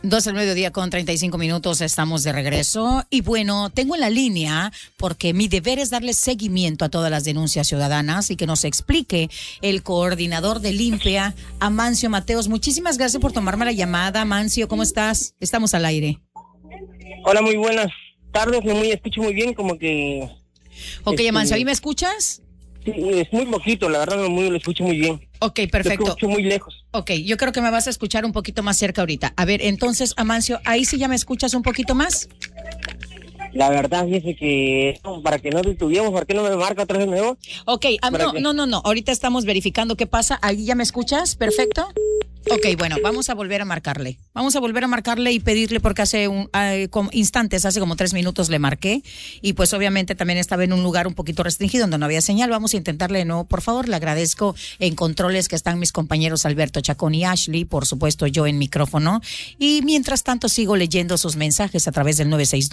12 del mediodía con 35 minutos, estamos de regreso. Y bueno, tengo en la línea, porque mi deber es darle seguimiento a todas las denuncias ciudadanas y que nos explique el coordinador de Limpia, Amancio Mateos. Muchísimas gracias por tomarme la llamada. Amancio, ¿cómo estás? Estamos al aire. Hola, muy buenas tardes, escucho muy bien, como que... Ok, Amancio, ¿ahí me escuchas? Sí, es muy poquito, la verdad lo escucho muy bien. Ok, perfecto. Lo escucho muy lejos. Ok, yo creo que me vas a escuchar un poquito más cerca ahorita. A ver, entonces, Amancio, ¿ahí sí ya me escuchas un poquito más? La verdad, fíjese que para que no detuvimos, ¿por qué no me marca otra vez mejor? Ok, no. Ahorita estamos verificando qué pasa. ¿Ahí ya me escuchas? Perfecto. Ok, bueno, vamos a volver a marcarle. Vamos a volver a marcarle y pedirle, porque hace instantes, hace como 3 minutos le marqué, y pues obviamente también estaba en un lugar un poquito restringido donde no había señal. Vamos a intentarle de nuevo, por favor. Le agradezco en controles que están mis compañeros Alberto Chacón y Ashley, por supuesto yo en micrófono. Y mientras tanto sigo leyendo sus mensajes a través del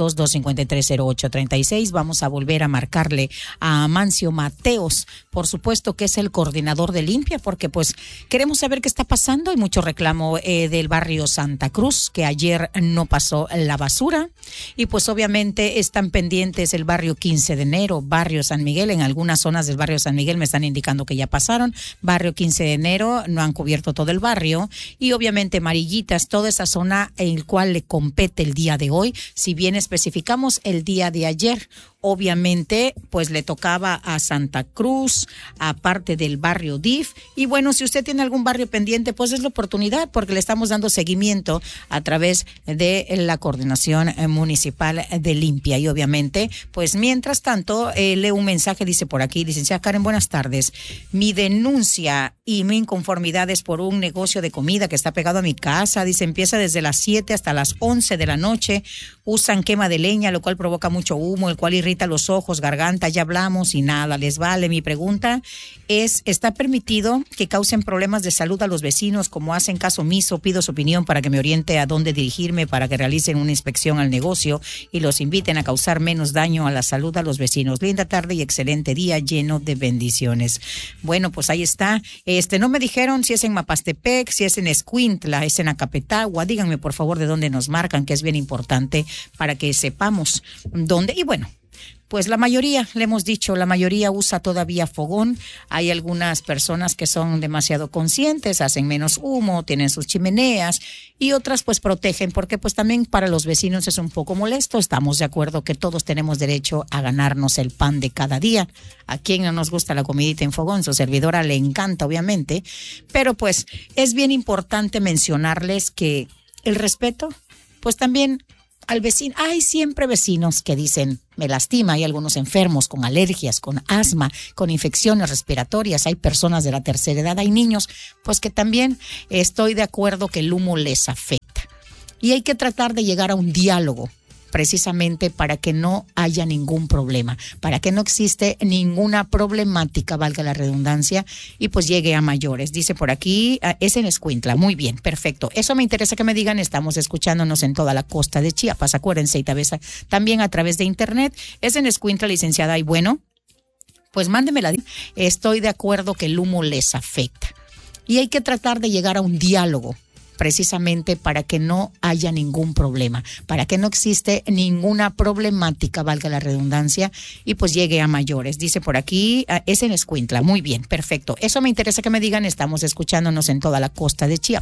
962-253-0836. Vamos a volver a marcarle a Amancio Mateos, por supuesto que es el coordinador de Limpia, porque pues queremos saber qué está pasando. Hay mucho reclamo del barrio Santa Cruz, que ayer no pasó la basura, y pues obviamente están pendientes el barrio 15 de enero, barrio San Miguel. En algunas zonas del barrio San Miguel me están indicando que ya pasaron. Barrio 15 de enero no han cubierto todo el barrio, y obviamente Marillitas, toda esa zona en el cual le compete el día de hoy. Si bien especificamos el día de ayer, obviamente pues le tocaba a Santa Cruz, aparte del barrio DIF. Y bueno, si usted tiene algún barrio pendiente, pues es la oportunidad, porque le estamos dando seguimiento a través de la coordinación municipal de Limpia. Y obviamente, pues mientras tanto, leo un mensaje, dice por aquí: licenciada Karen, buenas tardes. Mi denuncia y mi inconformidad es por un negocio de comida que está pegado a mi casa. Dice, empieza desde las 7 hasta las 11 de la noche. Usan quema de leña, lo cual provoca mucho humo, el cual irrita los ojos, garganta. Ya hablamos y nada les vale. Mi pregunta es, ¿está permitido que causen problemas de salud a los vecinos? Como hacen caso omiso, pido su opinión para que me oriente a dónde dirigirme para que realicen una inspección al negocio y los inviten a causar menos daño a la salud a los vecinos. Linda tarde y excelente día lleno de bendiciones. Bueno, pues ahí está. No me dijeron si es en Mapastepec, si es en Escuintla, es en Acapetagua. Díganme por favor de dónde nos marcan, que es bien importante para que sepamos dónde. Y bueno, pues la mayoría, le hemos dicho, la mayoría usa todavía fogón. Hay algunas personas que son demasiado conscientes, hacen menos humo, tienen sus chimeneas, y otras pues protegen, porque pues también para los vecinos es un poco molesto. Estamos de acuerdo que todos tenemos derecho a ganarnos el pan de cada día. A quien no nos gusta la comidita en fogón, su servidora le encanta obviamente, pero pues es bien importante mencionarles que el respeto, pues también al vecino. Hay siempre vecinos que dicen, me lastima. Hay algunos enfermos con alergias, con asma, con infecciones respiratorias. Hay personas de la tercera edad, hay niños, pues que también estoy de acuerdo que el humo les afecta. Y hay que tratar de llegar a un diálogo, precisamente para que no haya ningún problema, para que no existe ninguna problemática, valga la redundancia, y pues llegue a mayores. Dice por aquí, es en Escuintla. Muy bien, perfecto. Eso me interesa que me digan. Estamos escuchándonos en toda la costa de Chiapas, acuérdense, y también a través de internet. Es en Escuintla, licenciada, y bueno, pues mándemela. Estoy de acuerdo que el humo les afecta. Y hay que tratar de llegar a un diálogo, precisamente para que no haya ningún problema, para que no existe ninguna problemática, valga la redundancia, y pues llegue a mayores. Dice por aquí, es en Escuintla. Muy bien, perfecto. Eso me interesa que me digan. Estamos escuchándonos en toda la costa de Chiapas.